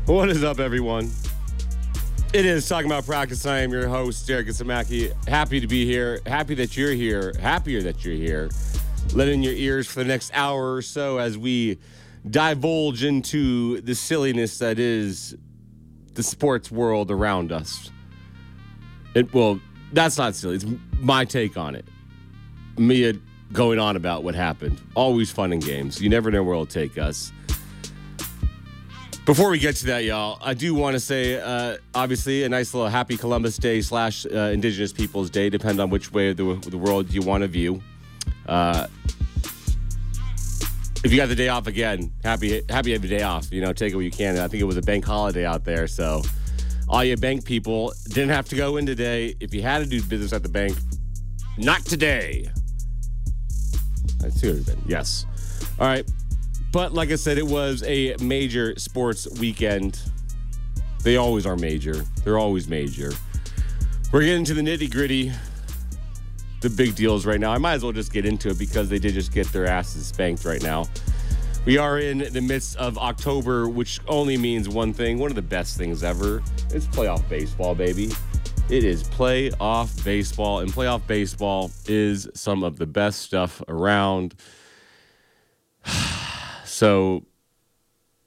What is up, everyone? It is Talking About Practice. I am your host, Derek Samaki. Happy to be here. Happy that you're here. Happier that you're here. Let in your ears for the next hour or so as we divulge into the silliness that is the sports world around us. That's not silly. It's my take on it. Me going on about what happened. Always fun and games. You never know where it'll take us. Before we get to that, y'all, I do want to say, obviously, a nice little happy Columbus Day / Indigenous Peoples Day, depending on which way of the world you want to view. If you got the day off again, happy you have the day off. You know, take it what you can. I think it was a bank holiday out there, so all you bank people didn't have to go in today. If you had to do business at the bank, not today. I see what it been. Yes. All right. But like I said, it was a major sports weekend. They always are major. They're always major. We're getting to the nitty-gritty, the big deals right now. I might as well just get into it because they did just get their asses spanked right now. We are in the midst of October, which only means one thing, one of the best things ever. It's playoff baseball, baby. It is playoff baseball, and playoff baseball is some of the best stuff around. So